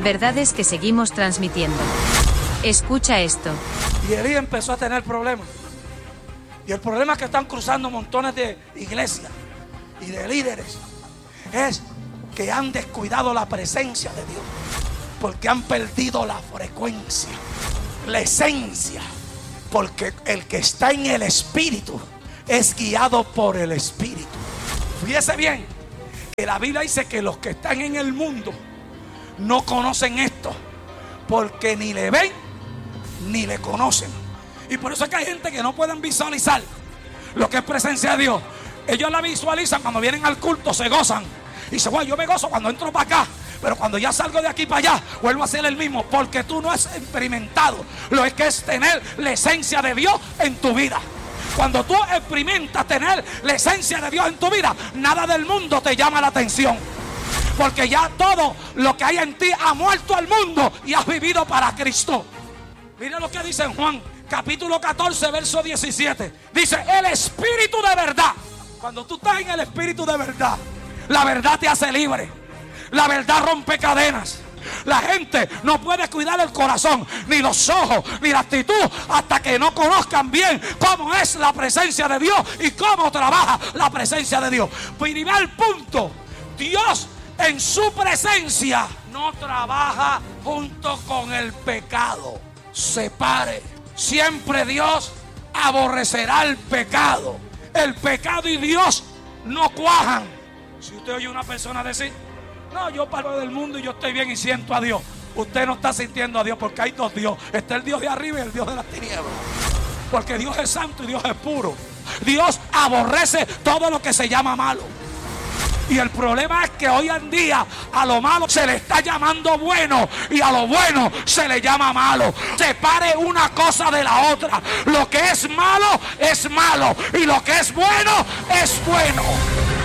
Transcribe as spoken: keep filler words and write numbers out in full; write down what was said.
verdades que seguimos transmitiendo. Escucha esto. Y Elí empezó a tener problemas. Y el problema que están cruzando montones de iglesias y de líderes es que han descuidado la presencia de Dios, porque han perdido la frecuencia, la esencia, porque el que está en el Espíritu es guiado por el Espíritu. Fíjese bien que la Biblia dice que los que están en el mundo no conocen esto, porque ni le ven ni le conocen. Y por eso es que hay gente que no pueden visualizar lo que es presencia de Dios. Ellos la visualizan cuando vienen al culto, se gozan y dicen, bueno, yo me gozo cuando entro para acá, pero cuando ya salgo de aquí para allá vuelvo a ser el mismo, porque tú no has experimentado lo que es tener la esencia de Dios en tu vida. Cuando tú experimentas tener la esencia de Dios en tu vida, nada del mundo te llama la atención, porque ya todo lo que hay en ti ha muerto al mundo y has vivido para Cristo. Mira lo que dice en Juan capítulo catorce, verso diecisiete. Dice, el Espíritu de verdad. Cuando tú estás en el Espíritu de verdad, la verdad te hace libre. La verdad rompe cadenas. La gente no puede cuidar el corazón, ni los ojos, ni la actitud, hasta que no conozcan bien cómo es la presencia de Dios y cómo trabaja la presencia de Dios. Primer punto, Dios en su presencia no trabaja junto con el pecado. Separe. Siempre Dios aborrecerá el pecado. El pecado y Dios no cuajan. Si usted oye a una persona decir, no, yo paro del mundo y yo estoy bien y siento a Dios, usted no está sintiendo a Dios, porque hay dos Dios. Está el Dios de arriba y el Dios de las tinieblas. Porque Dios es santo y Dios es puro. Dios aborrece todo lo que se llama malo. Y el problema es que hoy en día a lo malo se le está llamando bueno y a lo bueno se le llama malo. Separe una cosa de la otra. Lo que es malo es malo y lo que es bueno es bueno.